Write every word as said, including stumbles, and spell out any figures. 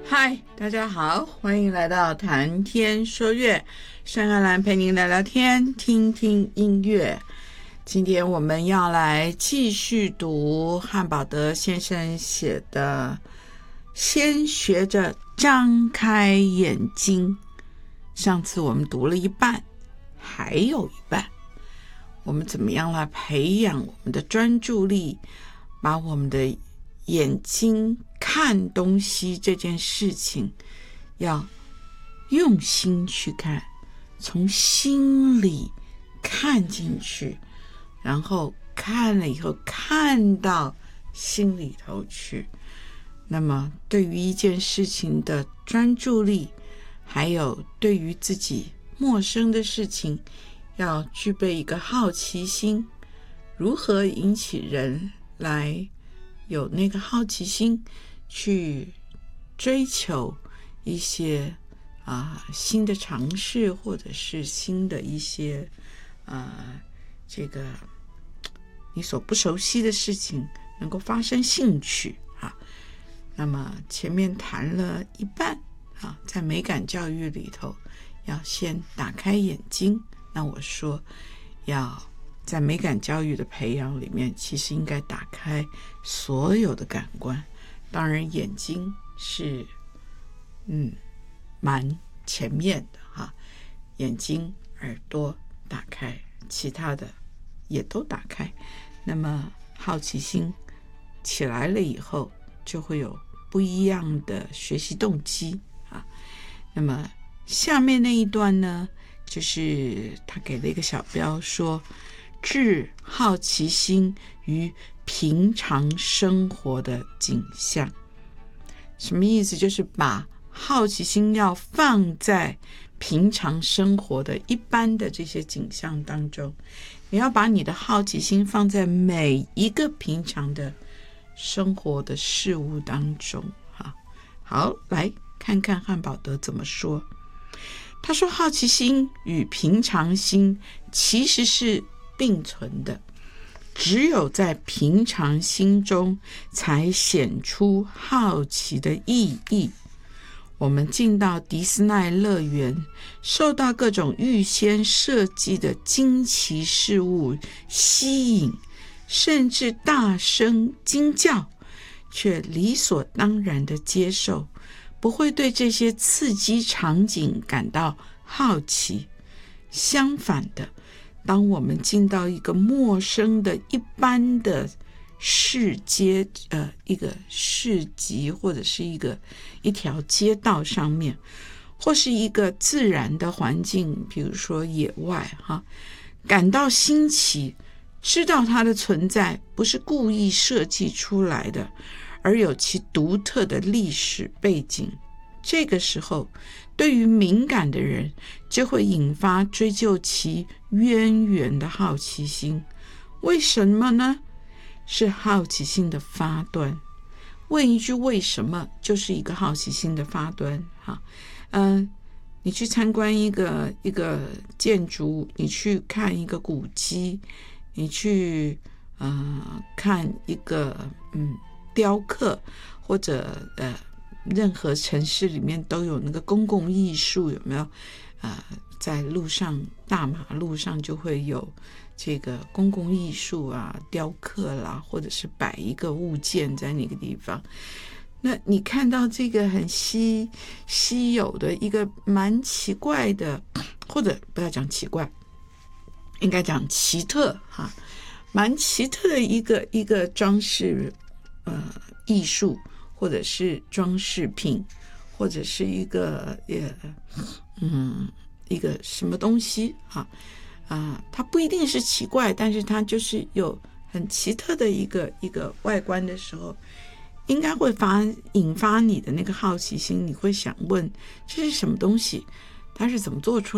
嗨，大家好，欢迎来到谈天说乐，山阿兰陪您聊聊天，听听音乐。今天我们要来继续读汉堡德先生写的《先学着张开眼睛》。上次我们读了一半，还有一半。我们怎么样来培养我们的专注力，把我们的眼睛看东西这件事情要用心去看，从心里看进去，然后看了以后看到心里头去。那么对于一件事情的专注力，还有对于自己陌生的事情要具备一个好奇心，如何引起人来有那个好奇心去追求一些啊、呃、新的尝试，或者是新的一些啊、呃、这个你所不熟悉的事情能够发生兴趣啊。那么前面谈了一半啊，在美感教育里头要先打开眼睛。那我说要在美感教育的培养里面，其实应该打开所有的感官，当然眼睛是嗯蛮前面的哈，眼睛耳朵打开，其他的也都打开。那么好奇心起来了以后，就会有不一样的学习动机啊。那么下面那一段呢，就是他给了一个小标说，致好奇心于平常生活的景象。什么意思？就是把好奇心要放在平常生活的一般的这些景象当中，你要把你的好奇心放在每一个平常的生活的事物当中。好，来看看汉堡德怎么说。他说，好奇心与平常心其实是并存的，只有在平常心中才显出好奇的意义。我们进到迪斯奈乐园，受到各种预先设计的惊奇事物吸引，甚至大声惊叫，却理所当然地接受，不会对这些刺激场景感到好奇。相反的，当我们进到一个陌生的一般的市街呃，一个市集，或者是一个一条街道上面，或是一个自然的环境，比如说野外哈，感到新奇，知道它的存在不是故意设计出来的，而有其独特的历史背景。这个时候，对于敏感的人就会引发追究其渊源的好奇心。为什么呢？是好奇心的发端。问一句为什么，就是一个好奇心的发端哈。嗯，你去参观一个一个建筑，你去看一个古迹，你去呃看一个嗯雕刻，或者呃任何城市里面都有那个公共艺术，有没有？呃，在路上大马路上就会有这个公共艺术啊，雕刻啦，或者是摆一个物件在那个地方。那你看到这个很稀稀有的一个蛮奇怪的，或者不要讲奇怪，应该讲奇特哈，蛮奇特的一个一个装饰呃艺术，或者是装饰品，或者是一个呃嗯一个什么东西哈啊，它不一定是奇怪，但是它就是有很奇特的一个一个外观的时候，应该会发引发你的那个好奇心，你会想问这是什么东西，它是怎么做出